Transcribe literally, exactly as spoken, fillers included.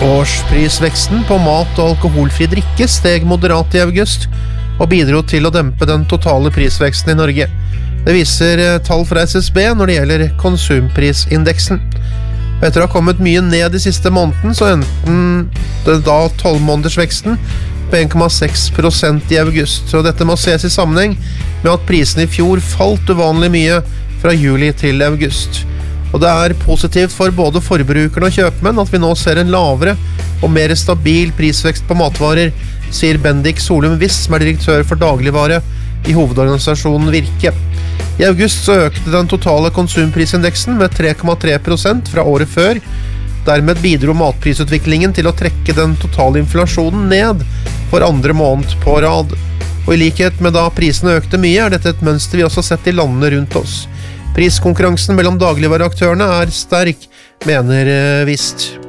Årsprisveksten på mat og alkoholfri drikke steg moderat i august og bidro til å dempe den totale prisveksten i Norge. Det viser tall fra S S B når det gjelder konsumprisindeksen. Etter å ha kommet mye ned i siste måneden, så enten den da tolv månedersveksten på en komma seks prosent i august. Så dette må ses i sammenheng med at prisen i fjor falt uvanlig mye fra juli til august. Og det er positivt for både forbrukerne og kjøpmenn at vi nå ser en lavere og mer stabil prisvekst på matvarer, sier Bendik Solum Wiss, som er direktør for dagligvare i hovedorganisasjonen Virke. I august så økte den totale konsumprisindeksen med tre komma tre prosent fra året før. Dermed bidro matprisutviklingen til å trekke den totale inflasjonen ned for andre måned på rad. Og i likhet med da prisene økte mye, er dette et mønster vi også har sett i landene rundt oss. Priskonkurransen mellom dagligvareaktørene er sterk, mener Vist.